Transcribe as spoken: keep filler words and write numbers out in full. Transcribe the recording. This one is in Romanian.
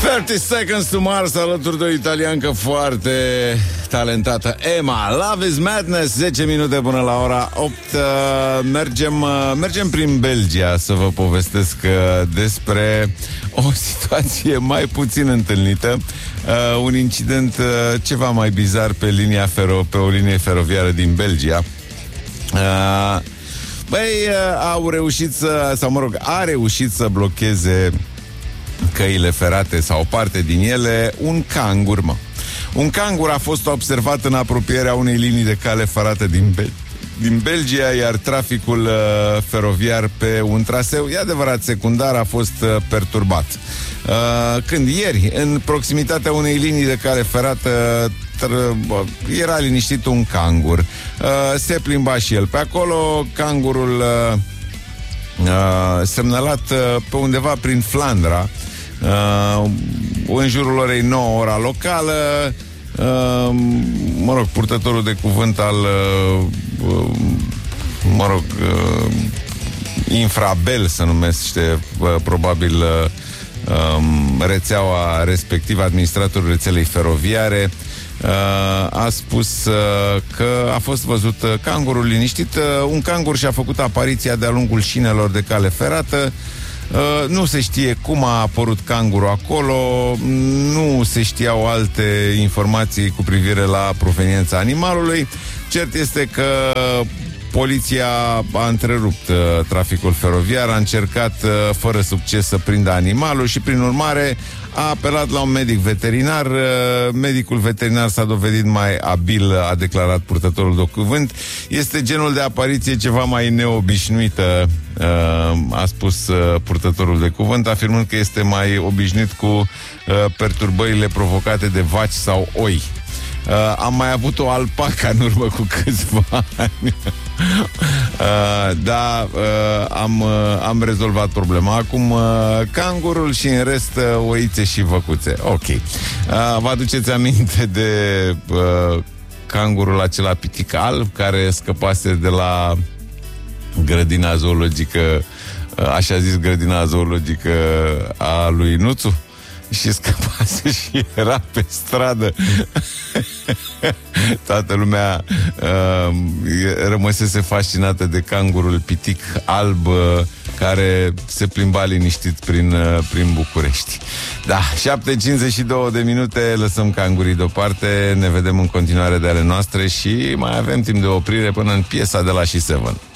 treizeci Seconds to Mars, alături de o italiancă foarte talentată, Emma. Love is Madness, zece minute până la ora opt. uh, Mergem uh, mergem prin Belgia să vă povestesc uh, despre o situație mai puțin întâlnită, uh, un incident uh, ceva mai bizar pe linia fero, pe o linie feroviară din Belgia. uh, Băi, uh, au reușit să, sau mă rog, a reușit să blocheze căile ferate sau o parte din ele un cangur, mă. Un cangur a fost observat în apropierea unei linii de cale ferată din, Bel- din Belgia, iar traficul uh, feroviar pe un traseu, e adevărat, secundar, a fost uh, perturbat. Uh, când ieri, în proximitatea unei linii de cale ferată, tr- era liniștit un cangur. Uh, se plimba și el pe acolo. Cangurul uh, uh, semnalat uh, pe undeva prin Flandra, Uh, în jurul orei nouă, ora locală. uh, Mă rog, purtătorul de cuvânt al uh, mă rog uh, Infrabel se numește uh, probabil uh, um, rețeaua respectivă, administratorul rețelei feroviare, uh, a spus uh, că a fost văzut uh, cangurul liniștit. uh, Un cangur și-a făcut apariția de-a lungul șinelor de cale ferată. Uh, nu se știe cum a apărut cangurul acolo, nu se știau alte informații cu privire la proveniența animalului. Cert este că poliția a întrerupt uh, traficul feroviar, a încercat uh, fără succes să prindă animalul și prin urmare a apelat la un medic veterinar. Uh, medicul veterinar s-a dovedit mai abil, a declarat purtătorul de cuvânt. Este genul de apariție ceva mai neobișnuită, uh, a spus uh, purtătorul de cuvânt, afirmând că este mai obișnuit cu uh, perturbările provocate de vaci sau oi. Uh, am mai avut o alpaca în urmă cu câțiva ani. uh, Da, uh, am, uh, am rezolvat problema. Acum uh, cangurul și în rest uh, oițe și văcuțe. Ok. uh, Vă aduceți aminte de uh, cangurul acela pitic alb care scăpase de la grădina zoologică, uh, așa zis grădina zoologică a lui Nuțu? Și scăpase și era pe stradă. Toată lumea uh, rămăsese fascinată de cangurul pitic alb uh, care se plimba liniștit prin, uh, prin București. Da, șapte cincizeci și două de minute, lăsăm cangurii deoparte, ne vedem în continuare de ale noastre și mai avem timp de oprire până în piesa de la She Seven.